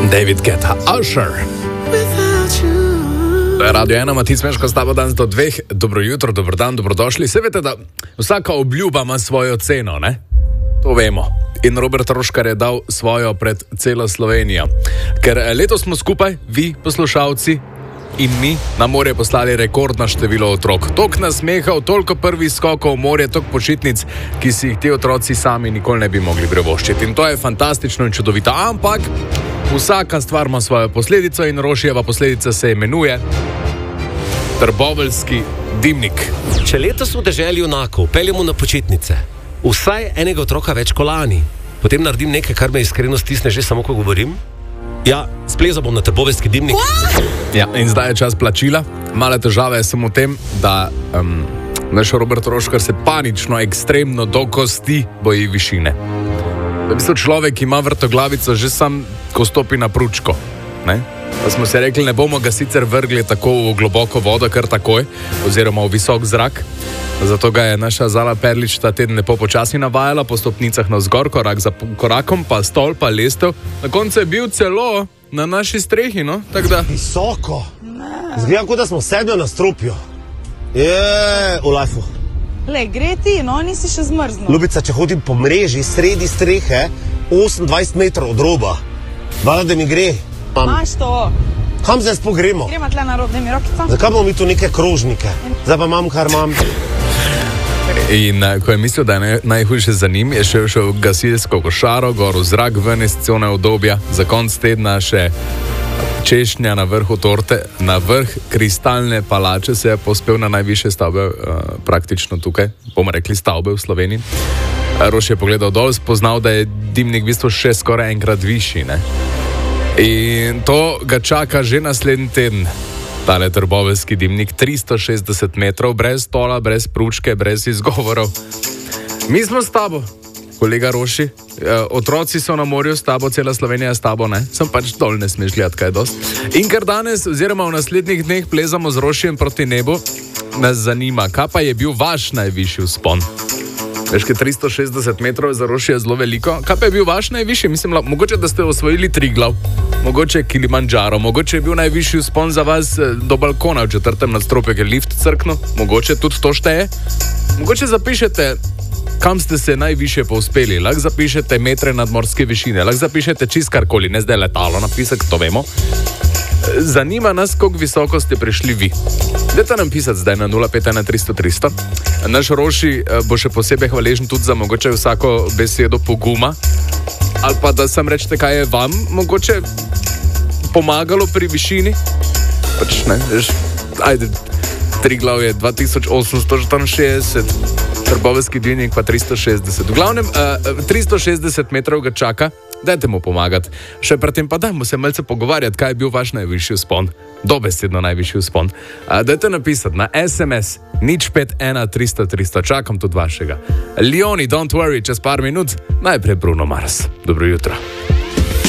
David Guetta, Usher. To je Radio 1, Matic Meško, s tabo danes do 2. Dobro jutro, dobro dan, dobrodošli. Se veste, da vsaka obljuba ima svojo ceno, ne? To vemo. In Robert Roškar je dal svojo pred celo Slovenijo. Ker letos smo skupaj, vi, poslušalci, in mi na morje poslali rekordno število otrok. Toliko nasmehov, toliko prvih skokov v morje, toliko počitnic, ki si jih ti otroci sami nikoli ne bi mogli privoščiti. In to je fantastično in čudovito. Ampak vsaka stvar ima svojo posledico in Rošijeva posledica se imenuje trboveljski dimnik. Če letos v deželi junakov peljemo na počitnice, vsaj enega otroka več kot lani, potem naredim nekaj, kar me iskreno stisne že samo, ko govorim. Ja, splezal bom na trboveljski dimnik. Ja, in zdaj je čas plačila. Male težave je samo v tem, da naš Robert Roškar se panično, ekstremno do kosti boji višine. Da bi se človek ima vrtoglavico že sam, ko stopi na pručko. Ne? Pa smo se rekli, ne bomo ga sicer vrgli tako v globoko vodo, kar takoj, oziroma v visok zrak. Zato ga je naša Zala Perlič ta teden lepo počasi navajala po stopnicah navzgor, korak za korakom, pa stol, pa lestev. Na koncu je bil celo na naši strehi, no? Tak da... Visoko. Zgledam, kot da smo sedli na strupju. V lajfu. Le, gre ti, no, nisi še zmrznil. Ljubica, če hodim po mreži, sredi strehe, 28 metrov od roba. Hvala, da mi gre. Imaš to. Kam zdaj spogremo? Gremo tle na rob, daj mi rokico. Zakaj bomo mi tu neke krožnike? Zdaj pa imam, kar imam. In ko je mislil, da je najhujše za njim, je šel v gasilsko košaro, gor v zrak, ven iz cone obdobja, za konc tedna še češnja na vrhu torte, na vrh kristalne palače se je pospel na najvišje stavbe, praktično tukaj, bomo rekli stavbe v Sloveniji. Roš je pogledal dol, spoznal, da je dimnik v bistvu še skoraj enkrat višji, ne? In to ga čaka že naslednji teden. Tale trboveljski dimnik, 360 metrov, brez stola, brez pručke, brez izgovorov. Mi smo s tabo, kolega Roši, otroci so na morju s tabo, cela Slovenija s tabo, ne? Sem pač dol, ne smeš gledati, kaj dost. In ker danes, oziroma v naslednjih dneh plezamo z Rošijem proti nebu, nas zanima, kaj pa je bil vaš najvišji vzpon? Veš, kaj 360 metrov za Rošija zelo veliko. Kaj pa je bil vaš najvišji? Mislim, mogoče, da ste osvojili Triglav, mogoče Kilimandžaro, mogoče je bil najvišji vzpon za vas do balkona v 4. nadstropju, ker lift crkno, mogoče tudi to šteje. Mogoče zapišete, kam ste se najvišje povzpeli, lahko zapišete metre nadmorske višine, lahko zapišete čist karkoli, ne zdaj letalo napisati, to vemo. Zanima nas, koliko visoko ste prišli vi. Dajte nam pisati zdaj na 051 300 300. Naš Roši bo še posebej hvaležen tudi za mogoče vsako besedo poguma, ali pa da sam rečete, kaj je vam mogoče pomagalo pri višini. Pač ne, veš, ajde, Triglav je 2864, trboveljski dimnik pa 360. V glavnem, 360 metrov ga čaka. Dajte mu pomagati. Še predtem pa dajmo se malce pogovarjati, kaj je bil vaš najvišji vzpon. Dobesedno najvišji vzpon. Dajte napisati na SMS 051 300 300. Čakam tudi vašega. Leoni, don't worry, čez par minut. Najprej Bruno Mars. Dobro jutro.